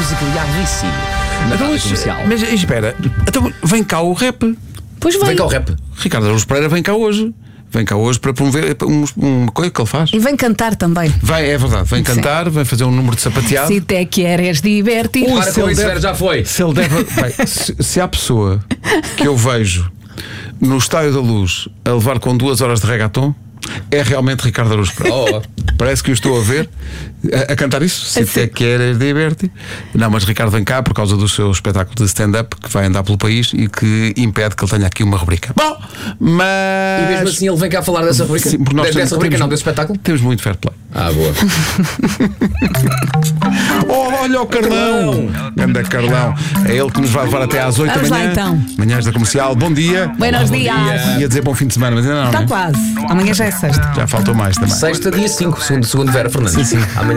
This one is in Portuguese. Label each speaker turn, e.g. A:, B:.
A: desequilibradíssimo na rádio comercial.
B: Mas espera, então vem cá o rap.
C: Pois
A: Vem cá o rap.
B: Ricardo Araújo Pereira vem cá hoje. Vem cá hoje para promover uma coisa que ele faz.
C: E vem cantar também.
B: É verdade, vem cantar, vem fazer um número de sapateado.
C: Se te queres divertir.
A: Para com isso, já foi.
B: Se ele deve. Se há pessoa que eu vejo no Estádio da Luz a levar com 2 horas de reggaeton, é realmente Ricardo Araújo Pereira. Parece que o estou a ver a cantar isso. Se te queres divertir. Não, mas Ricardo vem cá por causa do seu espetáculo de stand-up que vai andar pelo país e que impede que ele tenha aqui uma rubrica. Bom, mas.
A: E mesmo assim ele vem cá falar dessa rubrica.
B: Sim,
A: dessa rubrica, não, desse espetáculo.
B: Temos muito fair play.
A: Boa.
B: Olha o Carlão! Anda Carlão. É ele que nos vai levar até às 8 da
C: Vamos
B: manhã.
C: lá, então.
B: Manhãs da Comercial. Bom dia.
C: Buenos dias.
B: Ia dizer bom fim de semana, mas ainda não.
C: Está
B: né?
C: quase. Amanhã já é sexta.
B: Já faltou mais também.
A: Sexta, dia 5, segundo Vera Fernandes.
B: Sim.
A: Amanhã.